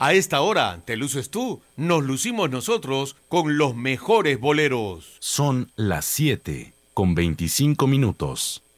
A esta hora te luces tú, nos lucimos nosotros con los mejores boleros. Son las 7:25.